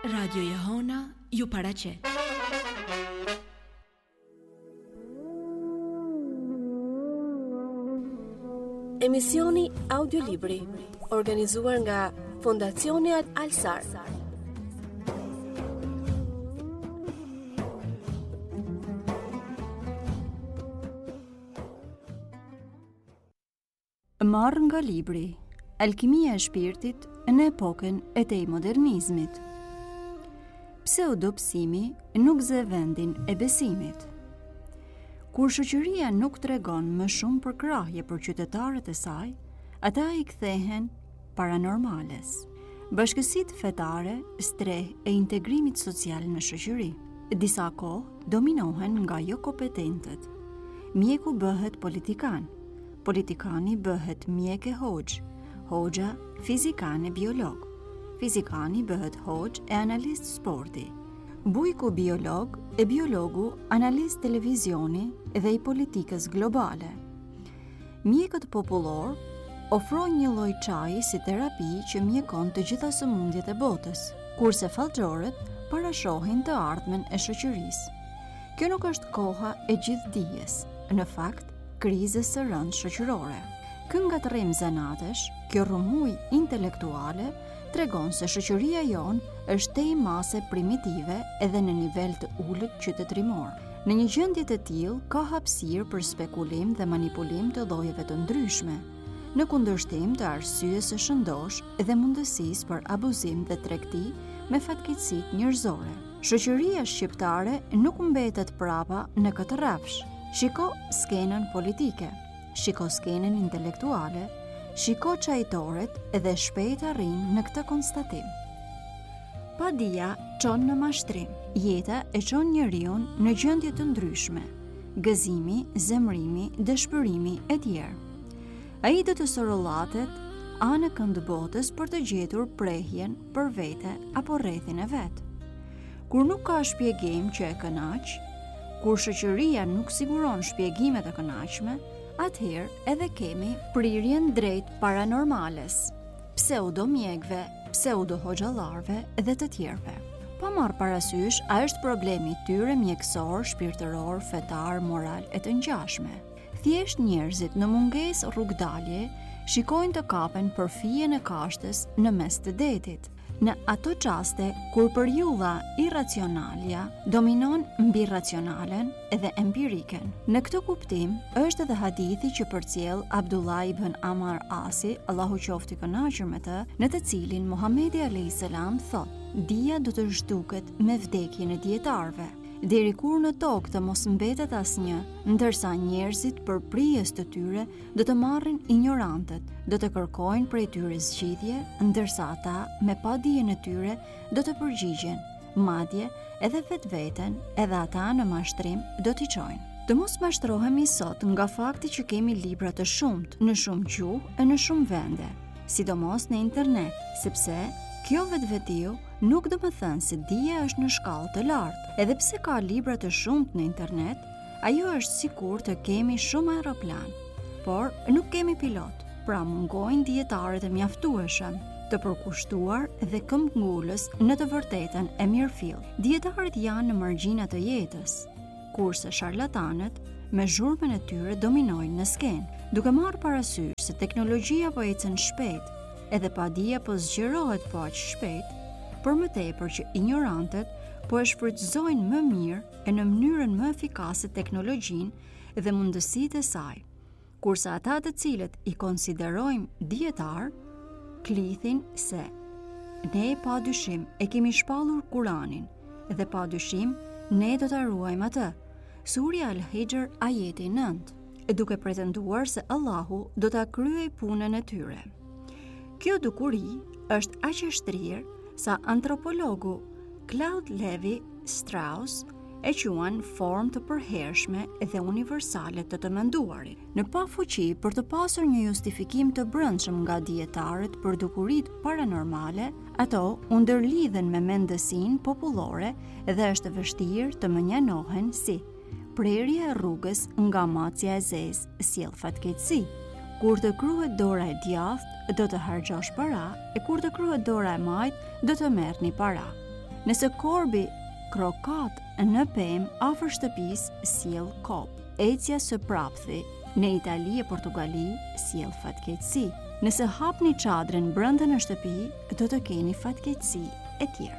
Radio Jehona ju paraqet. Emisioni audiolibri organizuar nga Fondacioni Al-Sar. Marrë nga libri Alkimia e shpirtit në epokën e tej modernizmit. Pseudopsimi nuk zë vendin e besimit. Kur shoqëria nuk tregon më shumë për krahje për qytetarët e saj, ata I kthehen paranormales. Bashkësitë fetare, streh e integrimit social në shoqëri. Disa kohë dominohen nga jo kompetentët. Mjeku bëhet politikan. Politikani bëhet mjek e hoxh, hoxha fizikane biolog, fizikani bëhet hoxh e analist sporti, bujku biolog e biologu analist televizioni dhe I politikës globale. Mjekët popullor ofrojnë një lloj çaji si terapi që mjekon të gjitha sëmundjet e botës, kurse fallxorët parashohin të ardhmen e shoqërisë. Kjo nuk është koha e gjithë dijes, në fakt krizës së rëndë shoqërore. Ky ngatërrim zanatesh, kjo rrëmuj intelektuale, tregon se shoqëria jonë është tej mase primitive edhe në nivel të ulët qytetërimor. Në një gjendje të tillë ka hapësirë për spekulim dhe manipulim të llojeve të ndryshme, në kundërshtim të arsyes së shëndosh dhe mundësisë për abuzim dhe tregti me fatkeqësitë njerëzore. Shoqëria shqiptare nuk mbetet prapa në këtë rrafsh. Shiko skenën politike, shiko skenën intelektuale, shiko çajtoret dhe shpejt arrin në këtë konstatim. Padia çon në mashtrim, jeta e çon njeriu në gjendje të ndryshme, gëzimi, zemrimi, dëshpërimi e tjerë. Ai do të sorollatet anë kënd botës për të gjetur prehjen për vete apo rrethin e vet. Kur nuk ka shpjegim që e kënaq, kur shoqëria nuk siguron shpjegime të kënaqshme, atëherë edhe kemi prirjen drejt paranormales, pseudomjekëve, pseudohoxhallarëve dhe të tjerëve. Pa marrë parasysh, a është problemi tyre mjekësor, shpirtëror, fetar, moral e të ngjashme. Thjesht njerëzit në mungesë rrugdalje shikojnë të kapen përfijen e kashtës në mes të detit. Në ato qaste kur përjulla irracionalja dominon mbi racionalen dhe empiriken. Në këtë kuptim është edhe hadithi që përcjell Abdullah ibn Amr Asi, Allahu qoftë I kënaqur me të, në të cilin Muhamedi a.s. thotë: "Dia do të zhduket me vdekjen e dietarëve, deri kur në tokë të mos mbetet asnjë, ndërsa njerëzit për prijes të tyre do të marrin ignorantët, do të kërkojnë prej tyre zgjidhje, ndërsa ata me padijen e tyre do të përgjigjen, madje edhe vetveten, edhe ata në mashtrim do t'i çojnë." Të mos mashtrohemi sot nga fakti që kemi libra të shumtë në shumë gjuhë e në shumë vende, sidomos në internet, sepse kjo vetvetiu nuk do të thënë se dija është në shkallë të lartë. Edhe pse ka libra të shumtë në internet, ajo është sikur të kemi shumë aeroplan, por nuk kemi pilot. Pra mungojnë dietarët e mjaftueshëm, të përkushtuar dhe këmbëngulës në të vërtetën e mirëfill. Dietarët janë në margjinat të jetës, kurse sharlatanët me zhurmën e tyre dominojnë në skenë. Duke marrë parasysh se teknologjia po ecën shpejt, edhe padia po zgjerohet po aq shpejt, për më tepër që ignorantët po e shfrytëzojnë më mirë e në mënyrën më efikase teknologjinë dhe mundësitë e saj, kurse ata të cilët I konsiderojmë dietar, klithin se ne padyshim e kemi shpallur Kuranin dhe padyshim ne do ta ruajmë atë. Surja Al-Hijr ajeti 9, duke pretenduar se Allahu do ta kryej punën e tyre. Kjo dukuri është aq e shtrirë sa antropologu Claude Levi-Strauss e quan formë të përhershme dhe universale të menduarit. Në pafuqi për të pasur një justifikim të brendshëm nga dietarët për dukuritë paranormale, ato u ndërlidhen me mendësinë popullore dhe është vështirë të menjanohen si prerja e rrugës nga macja e zezë sjell fatkeqësi. Kur të kryhet dora e djathtë, do të harxhosh para, e kur të kryhet dora e majt, do të merrni para. Nëse korbi krokat në pemë afër shtëpisë sjell kop. Ecja së prapthi në Itali e Portugali sjell fatkeqësi. Nëse hapni çadrën brenda në shtëpi, do të keni fatkeqësi e tjerë.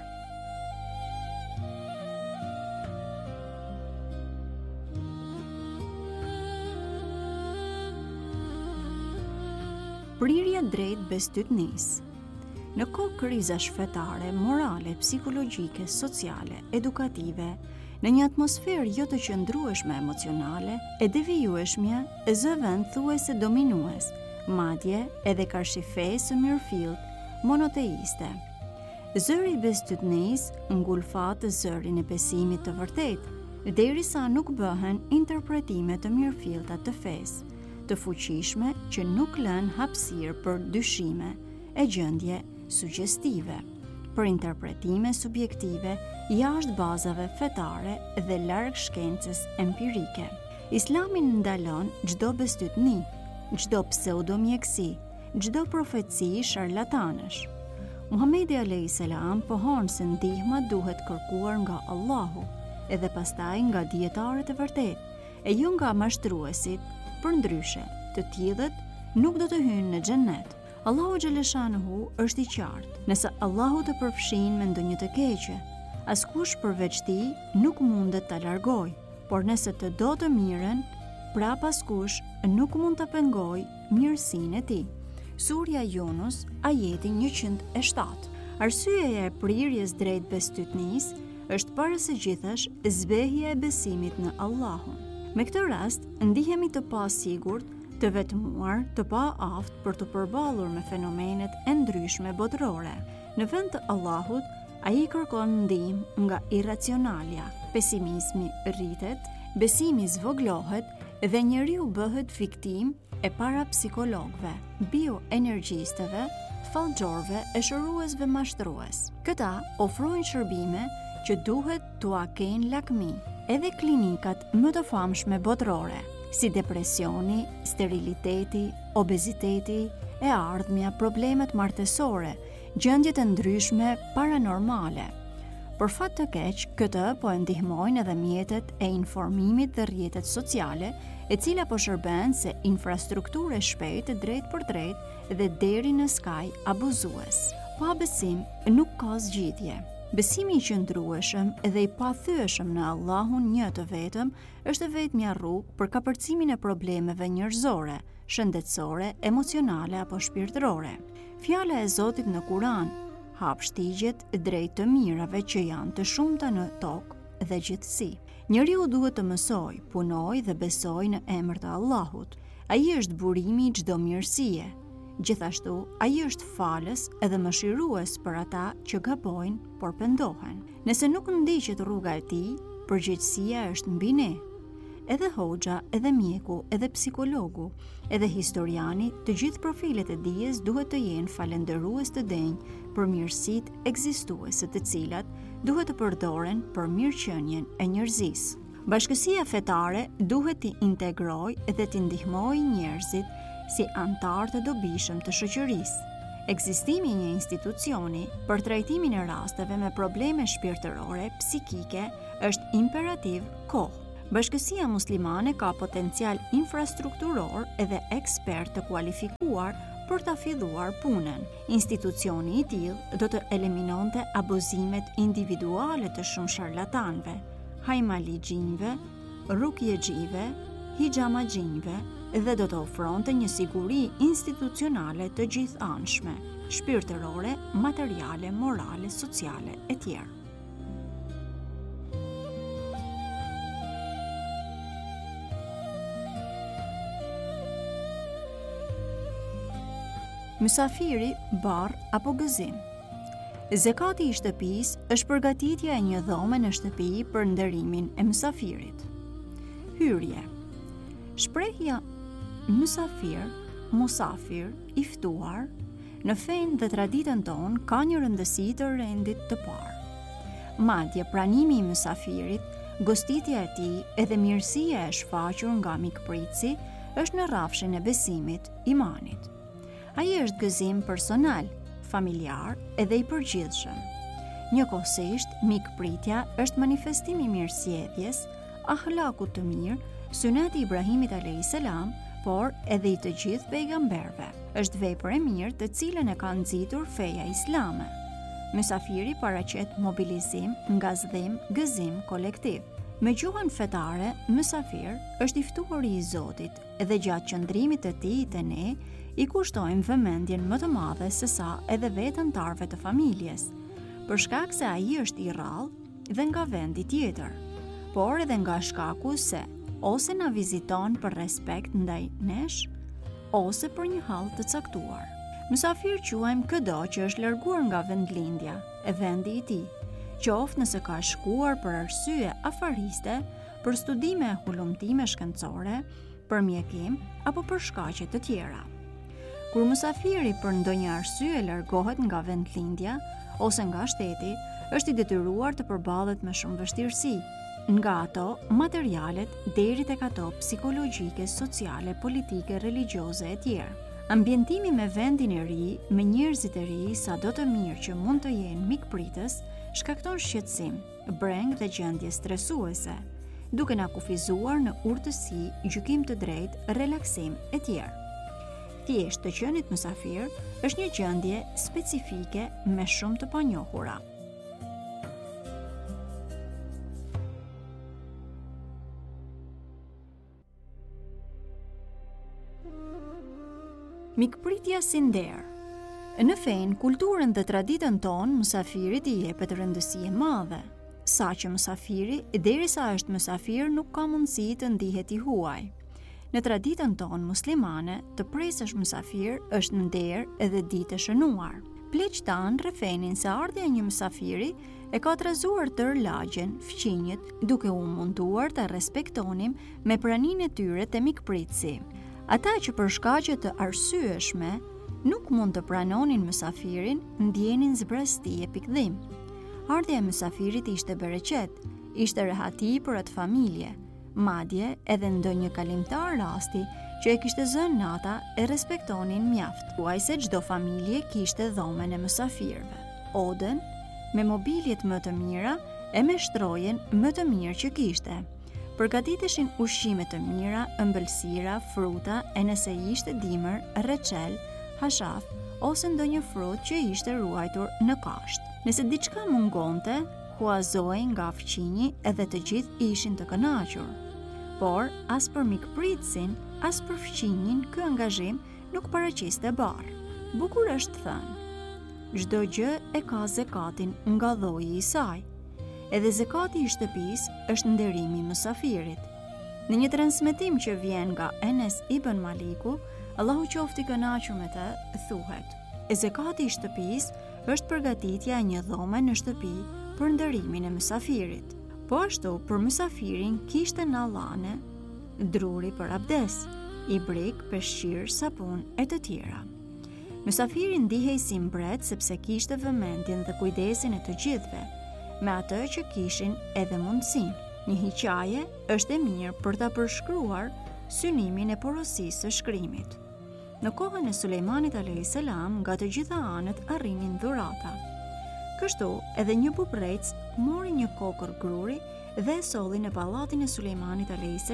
Prirja drejt bestytnisë. Në kohë krizash fetare, morale, psikologjike, sociale, edukative, në një atmosferë jo të qëndrueshme emocionale, e devijueshmja zë vend thuajse dominues, madje edhe karshifejë së mirëfillt, monoteiste. Zëri i bestytnisë ngulfat zërin e besimit të vërtetë, derisa nuk bëhen interpretime të mirëfillta të fesë, të fuqishme që nuk lën hapësirë për dyshime e gjendje suggestive, për interpretime subjektive jashtë bazave fetare dhe larg shkencës empirike. Islami ndalon çdo bestytni, çdo pseudomjekësi, çdo profeci sharlatanësh. Muhamedi a.s. pohon se ndihma duhet kërkuar nga Allahu, edhe pastaj nga dietarët e vërtetë, e jo nga mashtruesit. Për ndryshe, të tillët nuk do të hyjnë në xhennet. Allahu xhaleshanuhu është i qartë. Nëse Allahu të përfshin me ndonjë të keqe, askush përveç tij nuk mundet ta largojë, por nëse të do të mirën, prap askush nuk mund të pengojë mirësinë e tij. Surja Yunus, ajeti 107. Arsyeja e prirjes drejt bestytnisë është para së gjithësh zbehja e besimit në Allahun. Me këtë rast, ndihemi të pasigurt, të vetmuar, të paaft për të përballur me fenomenet e ndryshme botërore. Në vend të Allahut, ai kërkon ndihmë nga irracionalja, pesimizmi rritet, besimi zvoglohet dhe njeriu bëhet viktim e parapsikologëve, bioenergjistëve, fallxhorëve e shëruesve mashtrues. Këta ofrojnë shërbime që duhet t'ua kenë lakmi, edhe klinikat më të famshme botërore, si depresioni, steriliteti, obeziteti, e ardhmja, problemet martesore, gjendjet e ndryshme paranormale. Për fat të keq, këtë po e ndihmojnë edhe mjetet e informimit dhe rrjetet sociale, e cila po shërben se infrastrukturë shpejt drejt për drejt dhe deri në skaj abuzues. Pa besim nuk ka zgjidhje. Besimi i qëndrueshëm dhe i pathyeshëm në Allahun një të vetëm është vetmja rrugë për kapërcimin e problemeve njerëzore, shëndetësore, emocionale apo shpirtërore. Fjala e Zotit në Kur'an hap shtigjet drejt të mirave që janë të shumta në tokë dhe gjithësi. Njeriu duhet të mësoj, punoj dhe besoj në emër të Allahut. Ai është burimi i çdo mirësie. Gjithashtu, ai është falës edhe mëshirues për ata që gabojnë, por pendohen. Nëse nuk ndiqet rruga e tij, përgjegjësia është mbi ne. Edhe hoxha, edhe mjeku, edhe psikologu, edhe historiani, të gjithë profilet e dijes duhet të jenë falendërues të denjë për mirësitë ekzistuese, të cilat duhet të përdoren për mirëqenien e njerëzisë. Bashkësia fetare duhet t'i integrojë dhe t'i ndihmojë njerëzit si antar të dobishëm të shoqërisë. Ekzistimi i një institucioni për trajtimin e rasteve me probleme shpirtërore, psikike, është imperativ kohë. Bashkësia muslimane ka potencial infrastrukturor edhe ekspert të kualifikuar për ta filluar punën. Institucioni i tillë do të eliminonte abuzimet individuale të shumë sharlatanëve, hajmaligjinjve, rukjexhive, hixhamagjinjve dhe do të ofronte një siguri institucionale të gjithanshme, shpirtërore, materiale, morale, sociale e tjerë. Mysafiri, barr apo gëzim. Zekati i shtëpisë është përgatitja e një dhome në shtëpi për nderimin e mysafirit. Hyrje. Shprehja mysafir, musafir, i ftuar, në fenë dhe traditën tonë ka një rëndësi të rendit të parë. Madje pranimi i mysafirit, gostitja e tij edhe mirësia e shfaqur nga mikpritësi është në rrafshin e besimit, imanit. Ai është gëzim personal, familjar edhe i përgjithshëm. Njëkohësisht, mikpritja është manifestimi i mirësjelljes, akhlakut të mirë, syneti i Ibrahimit a.s., por edhe i të gjithë pejgamberëve. Është vepër e mirë të cilën e ka nxitur feja islame. Mysafiri paraqet mobilizim, ngazdim, gëzim kolektiv. Me gjuhën fetare, mysafir është i ftuari i Zotit dhe gjatë qëndrimit të tij te ne i kushtojmë vëmendjen më të madhe se sa edhe vetë anëtarëve të familjes, për shkak se ai është i rrallë dhe nga vendi tjetër, por edhe nga shkaku se ose na viziton për respekt ndaj nesh, ose për një hall të caktuar. Mysafir quajmë çdo që është larguar nga vendlindja e vendi i tij, qoftë nëse ka shkuar për arsye afariste, për studime e hulumtime shkencore, për mjekim apo për shkaqe të tjera. Kur mysafiri për ndonjë arsye largohet nga vendlindja ose nga shteti, është i detyruar të përballet me shumë vështirësi, nga ato materialet deri tek ato psikologjike, sociale, politike, religjioze e tjera. Ambientimi me vendin e ri, me njerëzit e ri, sado të mirë që mund të jenë mikpritës, shkakton shqetësim, breng dhe gjendje stresuese, duke na kufizuar në urtësi, gjykim të drejtë, relaksim e tjerë. Thjesht të qenit mysafir është një gjendje specifike me shumë të panjohura. Mikpritja si nder. Në fenë, kulturën dhe traditën tonë, mysafirit i jepet rëndësi e madhe. Saqë mysafiri, derisa është mysafir, nuk ka mundësi të ndihet i huaj. Në traditën tonë muslimane, të presësh mysafir është nder edhe ditë e shënuar. Pleqë tanë rrefenin se ardhja një mysafiri e ka trazuar tër lagjen, fqinjët, duke u munduar të respektonim me praninë e tyre të mikpritësi. Ata që për shkaqe të arsyeshme nuk mund të pranonin mysafirin, ndjenin zbrasti e pikdhim. Ardhja e mysafirit ishte bereqet, ishte rehati për atë familje, madje edhe ndonjë kalimtar rasti që e kishte zënë nata e respektonin mjaft. Thuaj se çdo familje kishte dhomen e mysafirëve, odën me mobiljet më të mira e me shtrojen më të mirë që kishte. Përgatiteshin ushqime të mira, ëmbëlsira, fruta e nëse ishte dimër, reçel, hashaf ose ndonjë frut që ishte ruajtur në kasht. Nëse diçka mungonte, huazoi nga fqinji edhe të gjithë ishin të kënaqur. Por as për mikpritësin, as për fqinjin ky angazhim nuk paraqiste barë. Bukur është thënë, çdo gjë e ka zekatin nga lloji i saj. Edhe zekati i shtëpisë është nderimi i mysafirit. Në një transmetim që vjen nga Enes ibn Maliku, Allahu qoftë i kënaqur me të, thuhet: zekati i shtëpisë është përgatitja e një dhome në shtëpi për nderimin e mysafirit. Po ashtu për mysafirin kishte nallane, druri për abdes, ibrik, peshqir, sapun e të tjera. Mysafiri ndihej si mbret sepse kishte vëmendjen dhe kujdesin e të gjithëve, me atë që kishin edhe mundësin. Një hiqaje është e mirë për ta përshkruar synimin e porosisë së shkrimit. Në kohën e Sulejmanit a.s. nga të gjitha anët arrinin dhurata. Kështu edhe një bubrec mori një kokër gruri dhe e solli në pallatin e Sulejmanit a.s.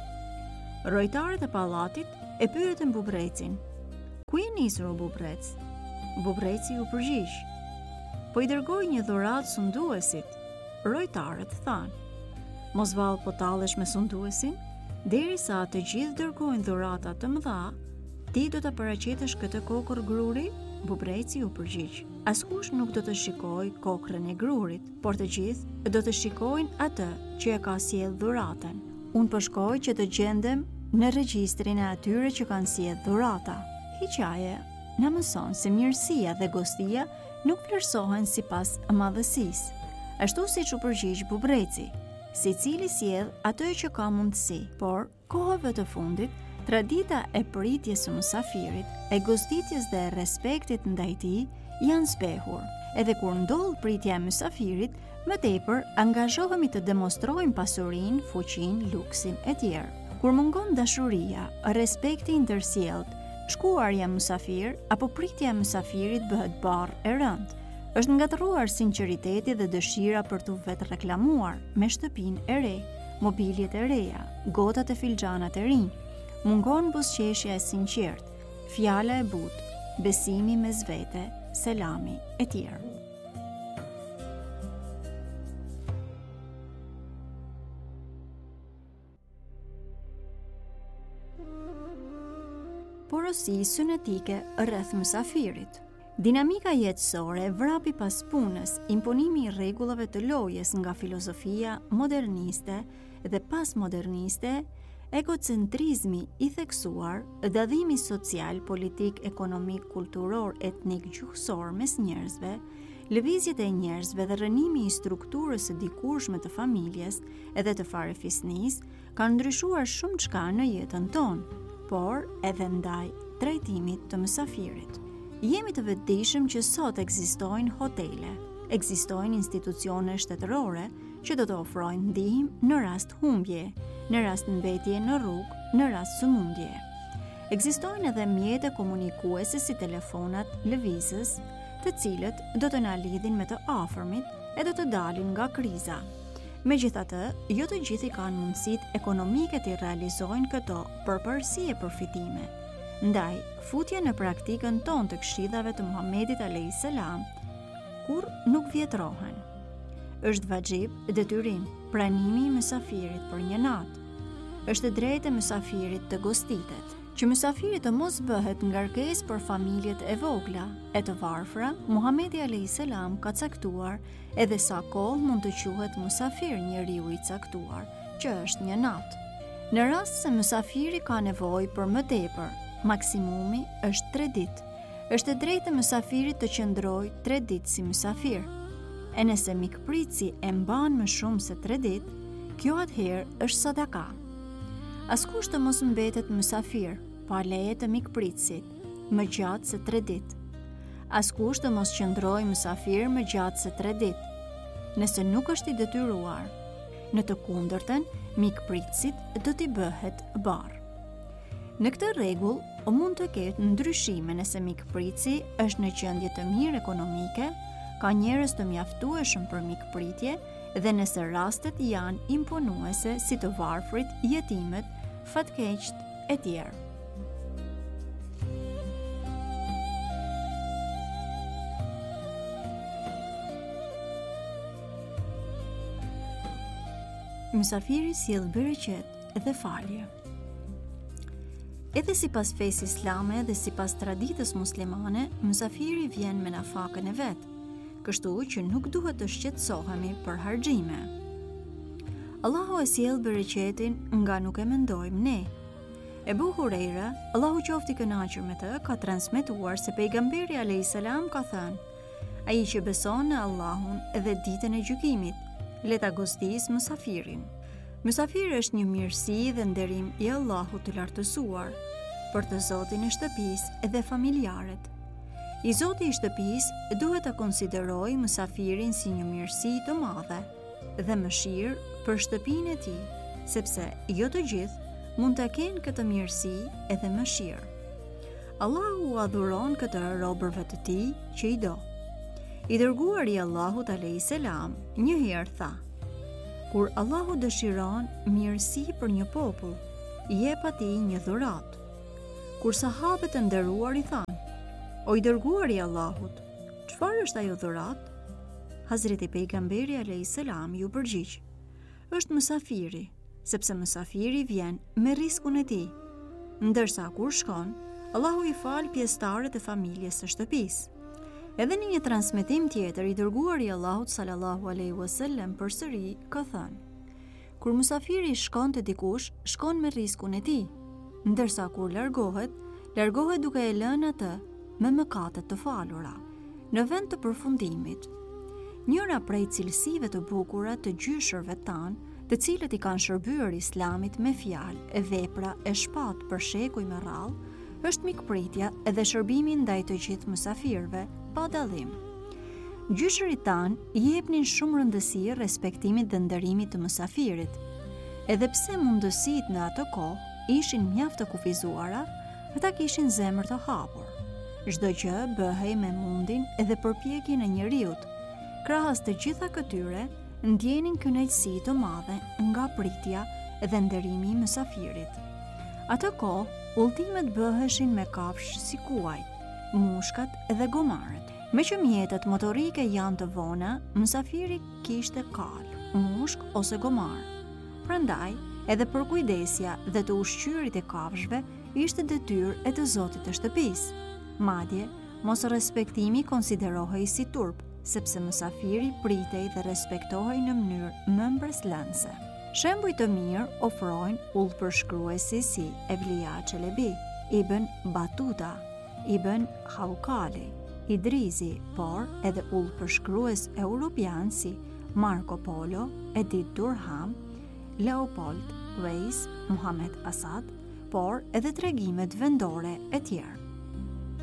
Rojtarët e pallatit e pyetën bubrecin: "Ku je nisur o bubrec?" Bubreci u përgjigj: "Po i dërgoj një dhuratë sunduesit." Rojtarët thanë: "Mos vallë po tallesh me sunduesin? Derisa të gjithë dërgojnë dhurata të mëdha, ti do të paraqitesh këtë kokër gruri?" Bubreci u përgjigj: "Askush nuk do të shikoj kokrën e grurit, por të gjithë do të shikojnë atë që e ka sjell dhuratën. Unë po shkoj që të gjendem në regjistrin e atyre që kanë sjell dhurata." Hiqaje na mëson se mirësia dhe gostia nuk vlerësohen sipas madhësisë. Ashtu siç u përgjigj bubreci, secili sjell atë që ka mundësi, por kohëve të fundit, tradita e pritjes së mysafirit, e goditjes dhe e respektit ndaj tij janë zbehur. Edhe kur ndodh pritja e mysafirit, më tepër angazhohemi të demonstrojmë pasurinë, fuqinë, luksin e tjerë. Kur mungon dashuria, respekti ndërsjellët, shkuarja mysafir apo pritja e mysafirit bëhet barë e rëndë. Është ngatëruar sinqeriteti dhe dëshira për të vetë reklamuar me shtëpinë e re, mobiljet e reja, gotat e filxhanat e rinj. Mungon buzëqeshja e sinqert, fjala e butë, besimi mes vete, selami e tjerë. Porosi synetike rreth mysafirit. Dinamika jetësore vrapi pas punës, imponimi i rregullave të lojës nga filozofia moderniste dhe pasmoderniste, egocentrizmi i theksuar, dadhimi social, politik, ekonomik, kulturor, etnik, gjuhësor mes njerëzve, lëvizjet e njerëzve dhe rënimi i strukturës së dikurshme të familjes edhe të farefisnisë kanë ndryshuar shumë çka në jetën tonë, por edhe ndaj trajtimit të mysafirit. Jemi të vetëdijshëm që sot ekzistojnë hotele, ekzistojnë institucione shtetërore që do të ofrojnë ndihmë në rast humbje, në rast mbetje në rrugë, në rast sëmundje. Ekzistojnë edhe mjete komunikuese si telefonat lëvizës, të cilët do të na lidhin me të afërmit e do të dalin nga kriza. Megjithatë, jo të gjithë kanë mundësitë ekonomike të realizojnë këto përparësi e përfitime. Ndaj, futja në praktikën tonë të këshillave të Muhamedit a.s. kur nuk vjetrohen. Është vajxhib, detyrim, pranimi i mysafirit për një natë. Është drejtë e mysafirit të gostitet. Që mysafiri të mos bëhet ngarkesë për familjet e vogla e të varfra, Muhamedi a.s. ka caktuar edhe sa kohë mund të quhet mysafir njeriu i caktuar, që është një natë. Në rast se mysafiri ka nevojë për më tepër, maksimumi është 3 ditë. Është e drejtë e mysafirit të qëndrojë 3 ditë si mysafir. E nëse mikpritësi e mban më shumë se 3 ditë, kjo atëherë është sadaka. Askush të mos mbetet mysafir pa leje të mikpritësit më gjatë se 3 ditë. Askush të mos qëndrojë mysafir më gjatë se 3 ditë, nëse nuk është i detyruar. Në të kundërtën, mikpritësit do t'i bëhet barë. Në këtë rregull, mund të ketë ndryshime nëse mikpritësi është në qendje të mirë ekonomike, ka njerëz të mjaftueshëm për mikpritje dhe nëse rastet janë imponuese si të varfrit, jetimet, fatkeqët e tjerë. Mysafiri sjell bereqet dhe falje. Edhe sipas fesë islame dhe sipas traditës muslimane, mysafiri vjen me nafakën e vet, kështu që nuk duhet të shqetësohemi për harxhime. Allahu e sjell bereqetin nga nuk e mendojmë ne. Ebu Hurajra, Allahu qoftë i kënaqur me të, ka transmetuar se pejgamberi a.s. ka thënë: ai që beson në Allahun dhe ditën e gjykimit, le ta gostisë mysafirin. Mysafiri është një mirësi dhe nderim i Allahut të lartësuar për të zotin e shtëpisë dhe familjarët. I zoti i shtëpisë duhet ta konsiderojë mysafirin si një mirësi të madhe dhe mëshirë për shtëpinë e tij, sepse jo të gjithë mund ta kenë këtë mirësi edhe mëshirë. Allahu u adhuron këtë robërve të tij që i do. I dërguari i Allahut a.s. një herë tha: kur Allahu dëshiron mirësi për një popull, i jep atij një dhuratë. Kur sahabët e nderuar i thanë: o i dërguari i Allahut, çfarë është ajo dhuratë? Hazreti pejgamberi a.s. ju përgjigj: është mysafiri, sepse mysafiri vjen me riskun e tij, ndërsa kur shkon, Allahu i fal pjesëtarët e familjes së shtëpisë. Edhe në një transmetim tjetër, i dërguari i Allahut sallallahu alaihi wasallam përsëri ka thënë: kur mysafiri shkon te dikush, shkon me riskun e tij, ndërsa kur largohet duke e lënë atë me mëkatet të falura. Në vend të përfundimit, njëra prej cilësive të bukura të gjyshërve tanë, të cilët i kanë shërbyer Islamit me fjalë, vepra e shpatë për shekuj me radhë, është mikpritja dhe shërbimi ndaj të gjithë mysafirëve pa dallim. Gjyshërit tanë i jepnin shumë rëndësi respektimit dhe nderimit të mysafirit, edhe pse mundësitë në atë kohë ishin mjaft të kufizuara, ata kishin zemër të hapur. Çdo gjë bëhej me mundin edhe përpjekjen e njeriut. Krahas të gjitha këtyre, ndjenin kënaqësi të madhe nga pritja dhe nderimi i mysafirit. Atë kohë, udhëtimet bëheshin me kafshë si kuajt, mushkat dhe gomarët. Me që mjetet motorike janë të vona, mysafiri kishte kal, mushk ose gomar. Prandaj, edhe përkujdesja dhe të ushqyerit e kafshëve ishte detyrë e të zotit të shtëpisë. Madje, mos respektimi konsiderohej si turp, sepse mysafiri pritej dhe respektohej në mënyrë më mbreslënse. Shembuj të mirë ofrojnë udhëpërshkruesi si Evlia Çelebi, Ibn Battuta, Ibn Haukali, Idrizi, por edhe udhëpërshkrues europian si Marco Polo, Edith Durham, Leopold Weiss, Muhammad Asad, por edhe tregimet vendore e tjerë.